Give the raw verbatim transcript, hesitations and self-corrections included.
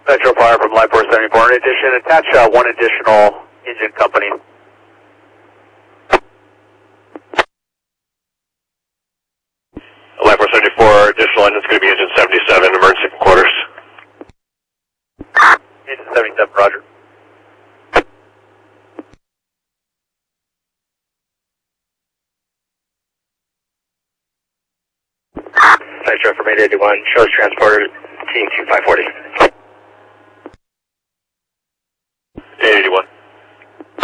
Metro Fire from Light four seventy-four. In addition, attach uh, one additional engine company. Light four seventy-four, additional engine is going to be engine seventy-seven, emergency quarters. Engine seventy-seven, roger. Nitro from eight eighty-one, shows transporter, team two five forty. eight eighty-one.